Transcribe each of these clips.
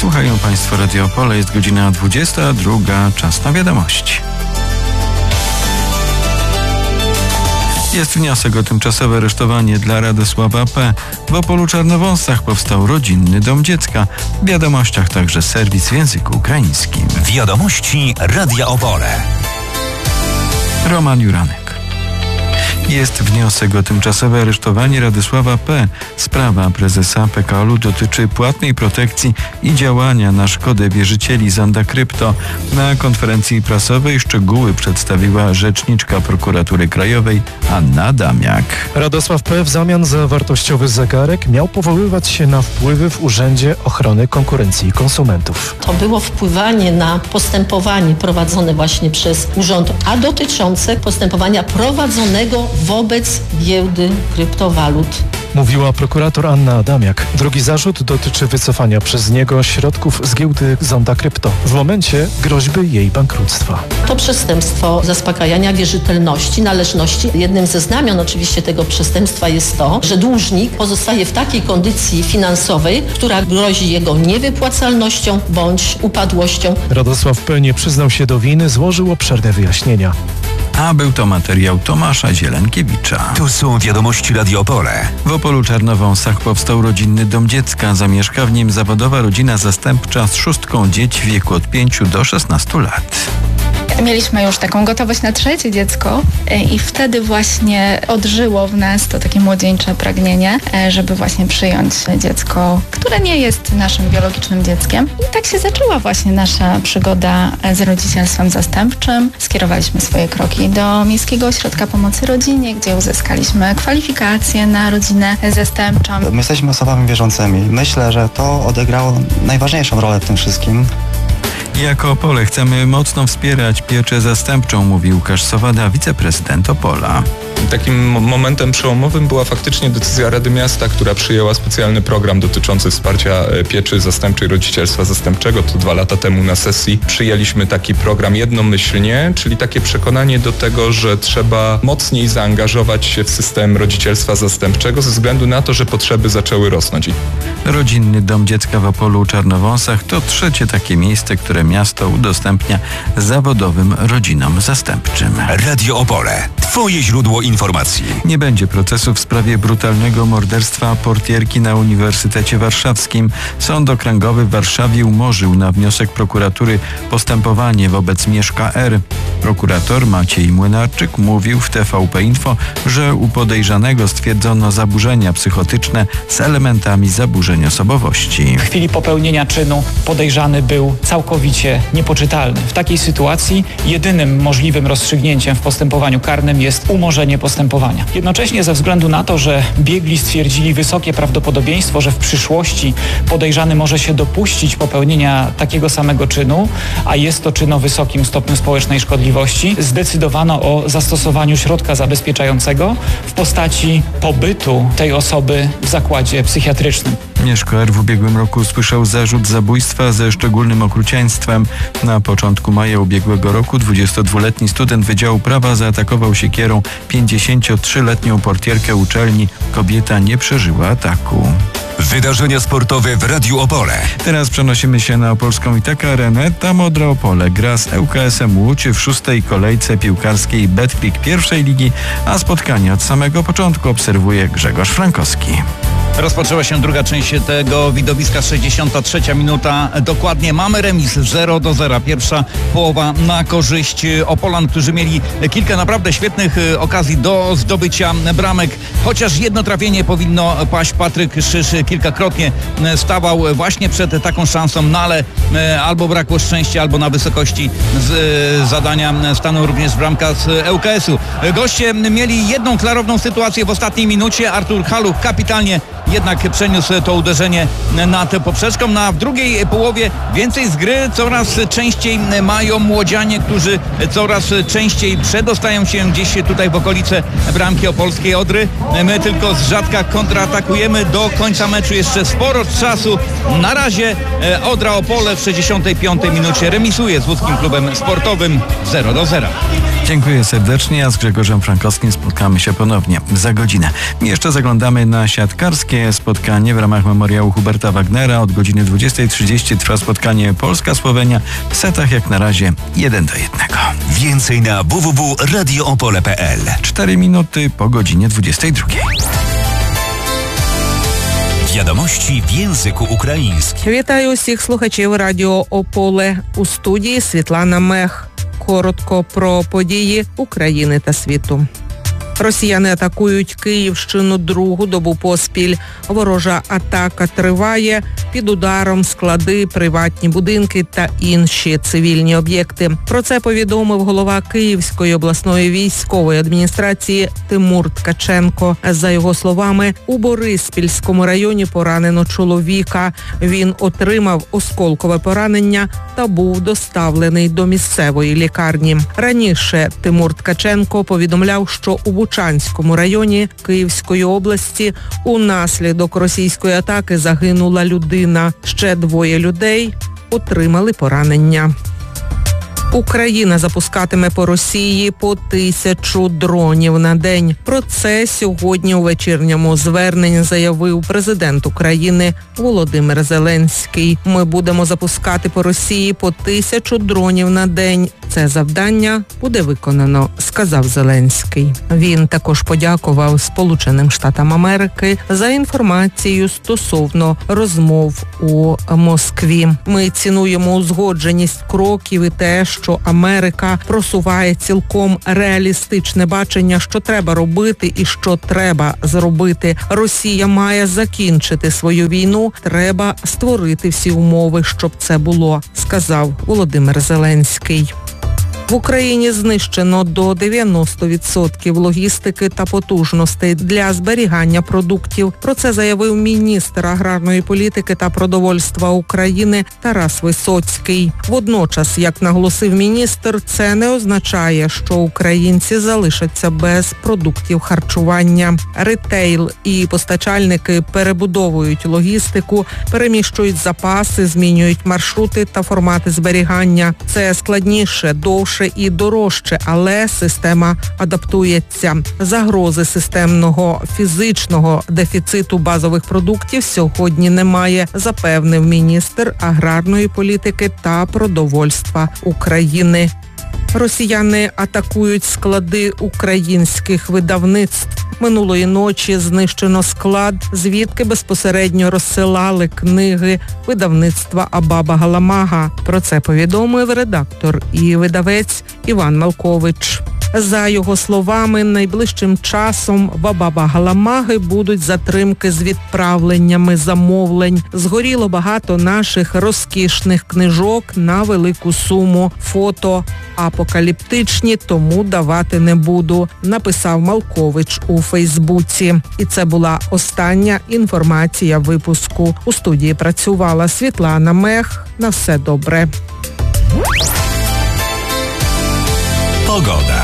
Słuchają Państwo Radio Opole, jest godzina 22, czas na wiadomości. Jest wniosek o tymczasowe aresztowanie dla Radosława P. W Opolu Czarnowąsach powstał rodzinny dom dziecka. W wiadomościach także serwis w języku ukraińskim. Wiadomości Radia Opole. Roman Juranek. Jest wniosek o tymczasowe aresztowanie Radosława P. Sprawa prezesa PKO-u dotyczy płatnej protekcji i działania na szkodę wierzycieli Zonda Krypto. Na konferencji prasowej szczegóły przedstawiła rzeczniczka Prokuratury Krajowej Anna Adamiak. Radosław P. w zamian za wartościowy zegarek miał powoływać się na wpływy w Urzędzie Ochrony Konkurencji i Konsumentów. To było wpływanie na postępowanie prowadzone właśnie przez urząd, a dotyczące postępowania prowadzonego wobec giełdy kryptowalut. Mówiła prokurator Anna Adamiak. Drugi zarzut dotyczy wycofania przez niego środków z giełdy Zonda Krypto w momencie groźby jej bankructwa. To przestępstwo zaspokajania wierzytelności, należności. Jednym ze znamion oczywiście tego przestępstwa jest to, że dłużnik pozostaje w takiej kondycji finansowej, która grozi jego niewypłacalnością bądź upadłością. Radosław P. nie przyznał się do winy, złożył obszerne wyjaśnienia. A był to materiał Tomasza Zielenkiewicza. Tu są wiadomości Radio Opole. W Opolu Czarnowąsach powstał rodzinny dom dziecka. Zamieszka w nim zawodowa rodzina zastępcza z 6 dzieci w wieku od 5 do 16 lat. Mieliśmy już taką gotowość na 3 dziecko i wtedy właśnie odżyło w nas to takie młodzieńcze pragnienie, żeby właśnie przyjąć dziecko, które nie jest naszym biologicznym dzieckiem. I tak się zaczęła właśnie nasza przygoda z rodzicielstwem zastępczym. Skierowaliśmy swoje kroki do Miejskiego Ośrodka Pomocy Rodzinie, gdzie uzyskaliśmy kwalifikacje na rodzinę zastępczą. My jesteśmy osobami wierzącymi. Myślę, że to odegrało najważniejszą rolę w tym wszystkim. Jako Opole chcemy mocno wspierać pieczę zastępczą, mówi Łukasz Sowada, wiceprezydent Opola. Takim momentem przełomowym była faktycznie decyzja Rady Miasta, która przyjęła specjalny program dotyczący wsparcia pieczy zastępczej, rodzicielstwa zastępczego. To 2 lata temu na sesji przyjęliśmy taki program jednomyślnie, czyli takie przekonanie do tego, że trzeba mocniej zaangażować się w system rodzicielstwa zastępczego ze względu na to, że potrzeby zaczęły rosnąć. Rodzinny dom dziecka w Opolu Czarnowąsach to 3. takie miejsce, które miasto udostępnia zawodowym rodzinom zastępczym. Radio Opole. Twoje źródło informacji. Nie będzie procesu w sprawie brutalnego morderstwa portierki na Uniwersytecie Warszawskim. Sąd Okręgowy w Warszawie umorzył na wniosek prokuratury postępowanie wobec Mieszka R. Prokurator Maciej Młynarczyk mówił w TVP Info, że u podejrzanego stwierdzono zaburzenia psychotyczne z elementami zaburzeń osobowości. W chwili popełnienia czynu podejrzany był całkowicie niepoczytalny. W takiej sytuacji jedynym możliwym rozstrzygnięciem w postępowaniu karnym jest umorzenie postępowania. Jednocześnie ze względu na to, że biegli stwierdzili wysokie prawdopodobieństwo, że w przyszłości podejrzany może się dopuścić popełnienia takiego samego czynu, a jest to czyn o wysokim stopniu społecznej szkodliwości, zdecydowano o zastosowaniu środka zabezpieczającego w postaci pobytu tej osoby w zakładzie psychiatrycznym. Mieszko R. w ubiegłym roku usłyszał zarzut zabójstwa ze szczególnym okrucieństwem. Na początku maja ubiegłego roku 22-letni student Wydziału Prawa zaatakował siekierą 53-letnią portierkę uczelni. Kobieta nie przeżyła ataku. Wydarzenia sportowe w Radiu Opole. Teraz przenosimy się na opolską Itaka Arenę. Tam Odra Opole gra z ŁKS-em Łódź w 6. kolejce piłkarskiej Betclic pierwszej ligi, a spotkanie od samego początku obserwuje Grzegorz Frankowski. Rozpoczęła się druga część tego widowiska, 63 minuta. Dokładnie mamy remis 0-0. Pierwsza połowa na korzyść Opolan, którzy mieli kilka naprawdę świetnych okazji do zdobycia bramek. Chociaż jedno trafienie powinno paść. Patryk Szysz kilkakrotnie stawał właśnie przed taką szansą, no ale albo brakło szczęścia, albo na wysokości zadania stanął również bramka z ŁKS-u. Goście mieli jedną klarowną sytuację w ostatniej minucie. Artur Haluch kapitalnie jednak przeniósł to uderzenie na tę poprzeczką. A w drugiej połowie więcej z gry coraz częściej mają młodzianie, którzy coraz częściej przedostają się gdzieś tutaj w okolice bramki opolskiej Odry. My tylko z rzadka kontratakujemy. Do końca meczu jeszcze sporo czasu. Na razie Odra Opole w 65 minucie remisuje z łódzkim klubem sportowym 0-0. Dziękuję serdecznie, a z Grzegorzem Frankowskim spotkamy się ponownie za godzinę. Jeszcze zaglądamy na siatkarskie Polsko-słowackie spotkanie w ramach memoriału Huberta Wagnera. Od godziny 20:30 trwa spotkanie Polska-Słowenia w setach jak na razie 1-1. Więcej na www.radioopole.pl. 4 minuty po godzinie 22. Wiadomości w języku ukraińskim. Вітаю усіх слухачів Радіо Ополе. У студії Світлана Мех. Коротко про події України та світу. Росіяни атакують Київщину другу добу поспіль. Ворожа атака триває. Під ударом склади, приватні будинки та інші цивільні об'єкти. Про це повідомив голова Київської обласної військової адміністрації Тимур Ткаченко. За його словами, у Бориспільському районі поранено чоловіка. Він отримав осколкове поранення та був доставлений до місцевої лікарні. Раніше Тимур Ткаченко повідомляв, що у Бучанському районі Київської області унаслідок російської атаки загинула людина. Ще 2 людей отримали поранення. Україна запускатиме по Росії по 1000 дронів на день. Про це сьогодні у вечірньому зверненні заявив президент України Володимир Зеленський. Ми будемо запускати по Росії по 1000 дронів на день. Це завдання буде виконано, сказав Зеленський. Він також подякував Сполученим Штатам Америки за інформацію стосовно розмов у Москві. Ми цінуємо узгодженість кроків і те, що Америка просуває цілком реалістичне бачення, що треба робити і що треба зробити. Росія має закінчити свою війну, треба створити всі умови, щоб це було, сказав Володимир Зеленський. В Україні знищено до 90% логістики та потужностей для зберігання продуктів. Про це заявив міністр аграрної політики та продовольства України Тарас Висоцький. Водночас, як наголосив міністр, це не означає, що українці залишаться без продуктів харчування. Ретейл і постачальники перебудовують логістику, переміщують запаси, змінюють маршрути та формати зберігання. Це складніше, довше і дорожче, але система адаптується. Загрози системного фізичного дефіциту базових продуктів сьогодні немає, запевнив міністр аграрної політики та продовольства України. Росіяни атакують склади українських видавництв. Минулої ночі знищено склад, звідки безпосередньо розсилали книги видавництва Абаба Галамага. Про це повідомив редактор і видавець Іван Малкович. За його словами, найближчим часом в Абаба Галамаги будуть затримки з відправленнями замовлень. Згоріло багато наших розкішних книжок на велику суму. Фото апокаліптичні, тому давати не буду, написав Малкович у Фейсбуці. І це була остання інформація випуску. У студії працювала Світлана Мех. На все добре. Pogoda.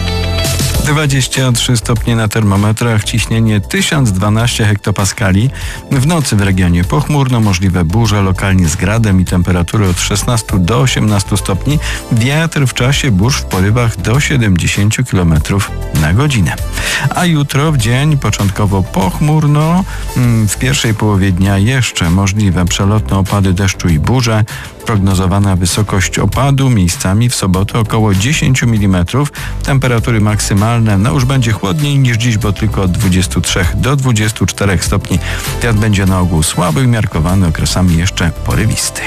23 stopnie na termometrach, ciśnienie 1012 hektopaskali. W nocy w regionie pochmurno, możliwe burze, lokalnie z gradem i temperatury od 16 do 18 stopni. Wiatr w czasie burz w porywach do 70 km na godzinę. A jutro w dzień początkowo pochmurno, w pierwszej połowie dnia jeszcze możliwe przelotne opady deszczu i burze. Prognozowana wysokość opadu miejscami w sobotę około 10 mm. Temperatury maksymalne już będzie chłodniej niż dziś, bo tylko od 23 do 24 stopni. Wiatr będzie na ogół słaby, umiarkowany, okresami jeszcze porywisty.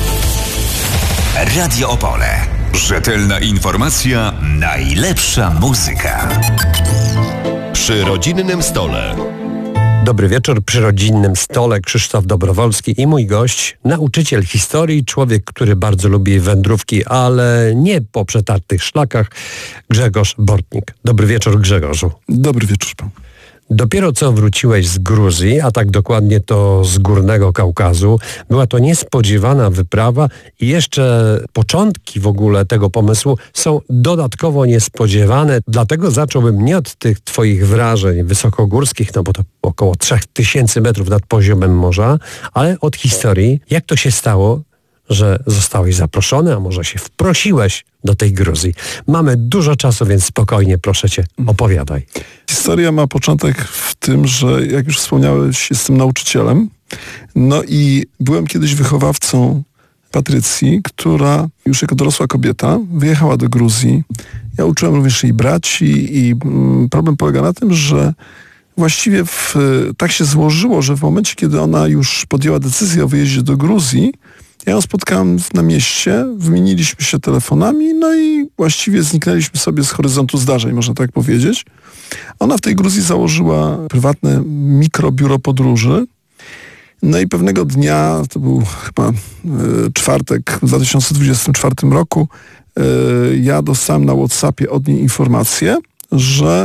Radio Opole. Rzetelna informacja, najlepsza muzyka. Przy rodzinnym stole. Dobry wieczór, przy rodzinnym stole Krzysztof Dobrowolski i mój gość, nauczyciel historii, człowiek, który bardzo lubi wędrówki, ale nie po przetartych szlakach, Grzegorz Bortnik. Dobry wieczór, Grzegorzu. Dobry wieczór pan. Dopiero co wróciłeś z Gruzji, a tak dokładnie to z Górnego Kaukazu. Była to niespodziewana wyprawa i jeszcze początki w ogóle tego pomysłu są dodatkowo niespodziewane. Dlatego zacząłbym nie od tych twoich wrażeń wysokogórskich, no bo to około 3000 metrów nad poziomem morza, ale od historii. Jak to się stało, że zostałeś zaproszony, a może się wprosiłeś do tej Gruzji. Mamy dużo czasu, więc spokojnie, proszę cię, opowiadaj. Historia ma początek w tym, że jak już wspomniałeś, jestem nauczycielem. No i byłem kiedyś wychowawcą Patrycji, która już jako dorosła kobieta wyjechała do Gruzji. Ja uczyłem również jej braci i problem polega na tym, że właściwie tak się złożyło, że w momencie, kiedy ona już podjęła decyzję o wyjeździe do Gruzji, ja ją spotkałem na mieście, wymieniliśmy się telefonami, no i właściwie zniknęliśmy sobie z horyzontu zdarzeń, można tak powiedzieć. Ona w tej Gruzji założyła prywatne mikrobiuro podróży. No i pewnego dnia, to był chyba czwartek w 2024 roku, ja dostałem na WhatsAppie od niej informację, że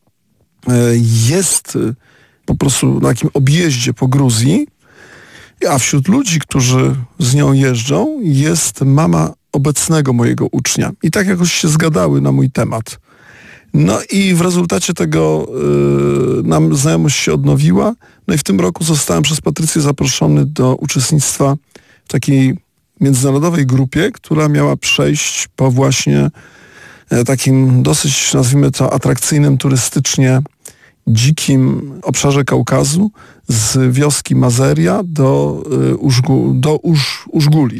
jest po prostu na takim objeździe po Gruzji, a wśród ludzi, którzy z nią jeżdżą, jest mama obecnego mojego ucznia. I tak jakoś się zgadały na mój temat. No i w rezultacie tego nam znajomość się odnowiła. No i w tym roku zostałem przez Patrycję zaproszony do uczestnictwa w takiej międzynarodowej grupie, która miała przejść po właśnie takim dosyć, nazwijmy to, atrakcyjnym turystycznie dzikim obszarze Kaukazu z wioski Mazeria do Użguli.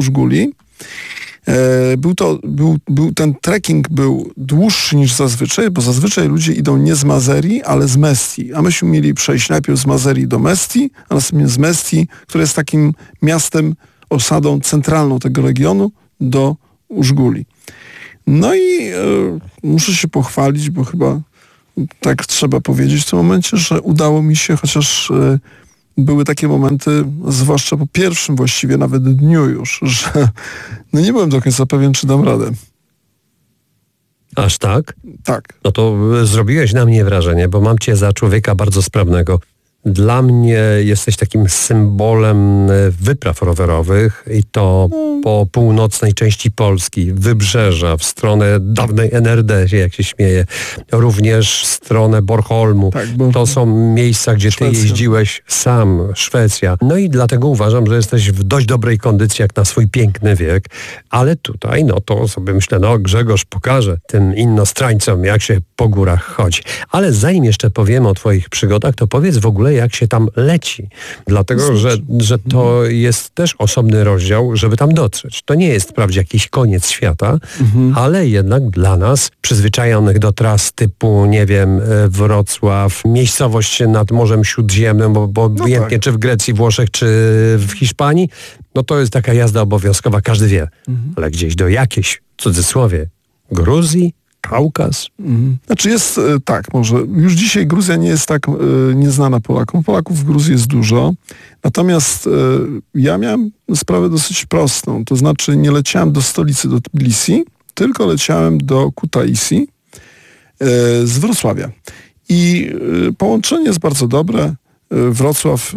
Ten trekking był dłuższy niż zazwyczaj, bo zazwyczaj ludzie idą nie z Mazerii, ale z Mestii. A myśmy mieli przejść najpierw z Mazerii do Mestii, a następnie z Mestii, które jest takim miastem, osadą centralną tego regionu, do Użguli. No i muszę się pochwalić, bo chyba tak trzeba powiedzieć w tym momencie, że udało mi się, chociaż były takie momenty, zwłaszcza po pierwszym właściwie nawet dniu już, że no nie byłem do końca pewien, czy dam radę. Aż tak? Tak. No to zrobiłeś na mnie wrażenie, bo mam cię za człowieka bardzo sprawnego. Dla mnie jesteś takim symbolem wypraw rowerowych i to po północnej części Polski, Wybrzeża, w stronę dawnej NRD, jak się śmieje, również w stronę Bornholmu. Tak, to są miejsca, gdzie ty jeździłeś sam, Szwecja. No i dlatego uważam, że jesteś w dość dobrej kondycji jak na swój piękny wiek, ale tutaj, no to sobie myślę, no Grzegorz pokaże tym innostrańcom, jak się po górach chodzi. Ale zanim jeszcze powiemy o twoich przygodach, to powiedz w ogóle, jak się tam leci. Dlatego, że to jest też osobny rozdział, żeby tam dotrzeć. To nie jest wprawdzie jakiś koniec świata, ale jednak dla nas, przyzwyczajonych do tras typu, nie wiem, Wrocław, miejscowość nad Morzem Śródziemnym, bo obojętnie czy w Grecji, Włoszech, czy w Hiszpanii, no to jest taka jazda obowiązkowa, każdy wie. Ale gdzieś do jakiejś, w cudzysłowie, Gruzji, Kaukaz? Znaczy jest tak, może już dzisiaj Gruzja nie jest tak nieznana Polakom. Polaków w Gruzji jest dużo. Natomiast ja miałem sprawę dosyć prostą. To znaczy nie leciałem do stolicy, do Tbilisi, tylko leciałem do Kutaisi z Wrocławia. I połączenie jest bardzo dobre. Wrocław,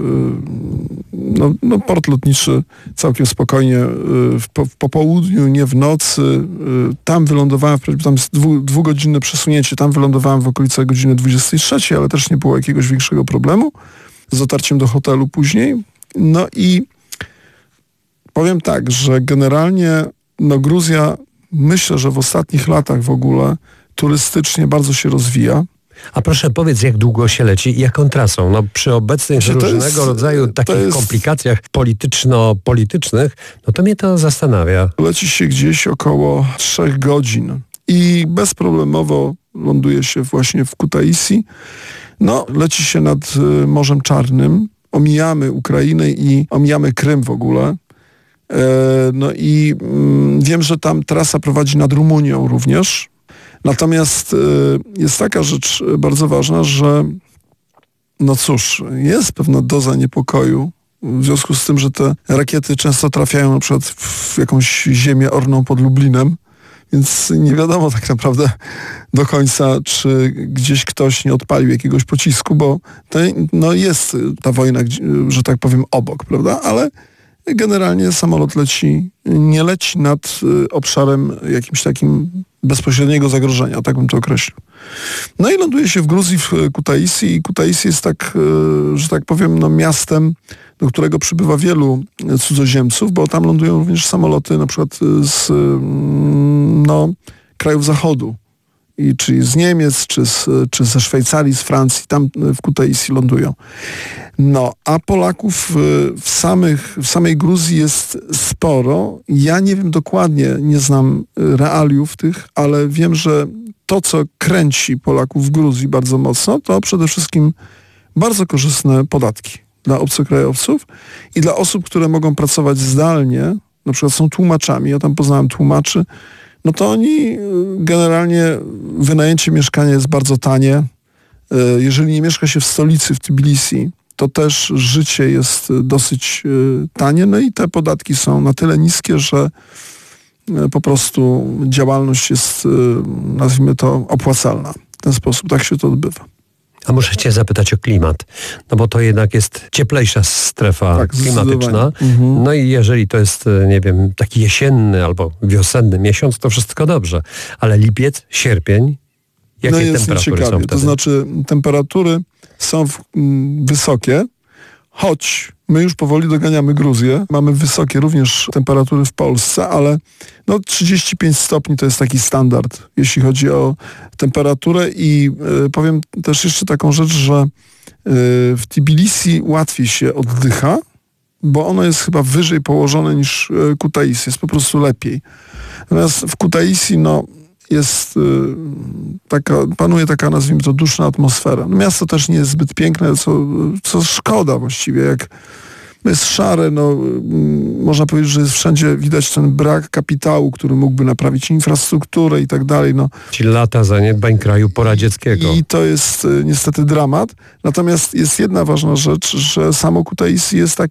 port lotniczy całkiem spokojnie po południu, nie w nocy. Tam wylądowałem, tam jest dwugodzinne przesunięcie, tam wylądowałem w okolicach godziny 23, ale też nie było jakiegoś większego problemu z dotarciem do hotelu później. No i powiem tak, że generalnie Gruzja, myślę, że w ostatnich latach w ogóle turystycznie bardzo się rozwija. A proszę powiedz, jak długo się leci i jaką trasą? No przy obecnych różnego rodzaju takich komplikacjach politycznych, no to mnie to zastanawia. Leci się gdzieś około 3 godzin i bezproblemowo ląduje się właśnie w Kutaisi. No, leci się nad Morzem Czarnym, omijamy Ukrainę i omijamy Krym w ogóle. No i wiem, że tam trasa prowadzi nad Rumunią również. Natomiast jest taka rzecz bardzo ważna, że no cóż, jest pewna doza niepokoju w związku z tym, że te rakiety często trafiają na przykład w jakąś ziemię orną pod Lublinem, więc nie wiadomo tak naprawdę do końca, czy gdzieś ktoś nie odpalił jakiegoś pocisku, bo to, jest ta wojna, że tak powiem, obok, prawda? Ale generalnie samolot nie leci nad obszarem jakimś takim bezpośredniego zagrożenia, tak bym to określił. No i ląduje się w Gruzji, w Kutaisi i Kutaisi jest tak, że tak powiem, miastem do którego przybywa wielu cudzoziemców, bo tam lądują również samoloty na przykład z krajów zachodu. Czyli z Niemiec, czy ze Szwajcarii, z Francji, tam w Kutaisi lądują. A Polaków w samej Gruzji jest sporo. Ja nie wiem dokładnie, nie znam realiów tych, ale wiem, że to, co kręci Polaków w Gruzji bardzo mocno, to przede wszystkim bardzo korzystne podatki dla obcokrajowców i dla osób, które mogą pracować zdalnie, na przykład są tłumaczami, ja tam poznałem tłumaczy, to oni generalnie wynajęcie mieszkania jest bardzo tanie. Jeżeli nie mieszka się w stolicy, w Tbilisi, to też życie jest dosyć tanie, i te podatki są na tyle niskie, że po prostu działalność jest, nazwijmy to, opłacalna. W ten sposób tak się to odbywa. A muszę cię zapytać o klimat, bo to jednak jest cieplejsza strefa klimatyczna. I jeżeli to jest, nie wiem, taki jesienny albo wiosenny miesiąc, to wszystko dobrze. Ale lipiec, sierpień, jakie temperatury są wtedy? To znaczy temperatury są wysokie, choć my już powoli doganiamy Gruzję. Mamy wysokie również temperatury w Polsce, ale 35 stopni to jest taki standard, jeśli chodzi o temperaturę i powiem też jeszcze taką rzecz, że w Tbilisi łatwiej się oddycha, bo ono jest chyba wyżej położone niż Kutaisi, jest po prostu lepiej. Natomiast w Kutaisi jest panuje taka, nazwijmy to, duszna atmosfera. Miasto też nie jest zbyt piękne, co szkoda właściwie. Jak jest szare, można powiedzieć, że jest wszędzie widać ten brak kapitału, który mógłby naprawić infrastrukturę i tak dalej. Czyli lata zaniedbań kraju poradzieckiego. I to jest niestety dramat. Natomiast jest jedna ważna rzecz, że samo Kutaisi jest